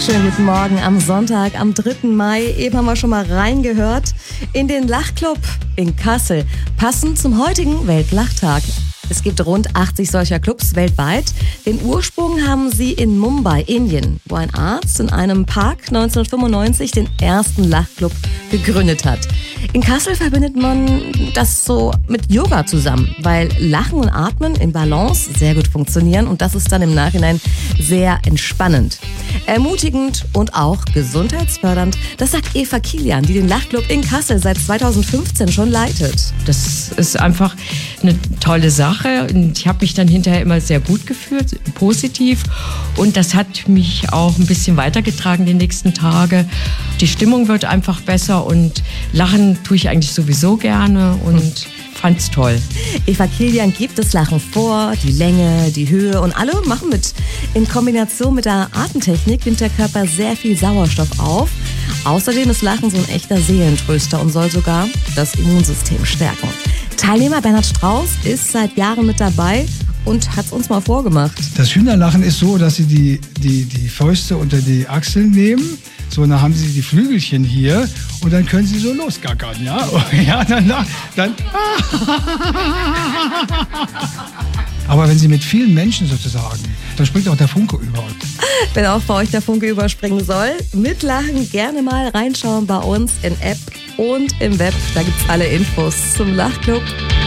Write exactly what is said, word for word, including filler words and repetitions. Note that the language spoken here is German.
Schönen guten Morgen am Sonntag, am dritten Mai. Eben haben wir schon mal reingehört in den Lachclub in Kassel, passend zum heutigen Weltlachtag. Es gibt rund achtzig solcher Clubs weltweit. Den Ursprung haben sie in Mumbai, Indien, wo ein Arzt in einem Park neunzehnhundertfünfundneunzig den ersten Lachclub gegründet hat. In Kassel verbindet man das so mit Yoga zusammen, weil Lachen und Atmen in Balance sehr gut funktionieren und das ist dann im Nachhinein sehr entspannend. Ermutigend und auch gesundheitsfördernd, das sagt Eva Kilian, die den Lachclub in Kassel seit zweitausendfünfzehn schon leitet. Das ist einfach eine tolle Sache und ich habe mich dann hinterher immer sehr gut gefühlt, positiv, und das hat mich auch ein bisschen weitergetragen die nächsten Tage. Die Stimmung wird einfach besser und lachen tue ich eigentlich sowieso gerne und fand's toll. Eva Kilian gibt das Lachen vor, die Länge, die Höhe und alle machen mit. In Kombination mit der Atemtechnik nimmt der Körper sehr viel Sauerstoff auf. Außerdem ist Lachen so ein echter Seelentröster und soll sogar das Immunsystem stärken. Teilnehmer Bernhard Strauß ist seit Jahren mit dabei und hat es uns mal vorgemacht. Das Hühnerlachen ist so, dass Sie die, die, die Fäuste unter die Achseln nehmen. So, dann haben Sie die Flügelchen hier und dann können Sie so losgackern, ja? Ja, dann, dann. Aber wenn Sie mit vielen Menschen sozusagen, dann springt auch der Funke über. Wenn auch bei euch der Funke überspringen soll, mitlachen, gerne mal reinschauen bei uns in App und im Web. Da gibt's alle Infos zum Lachclub.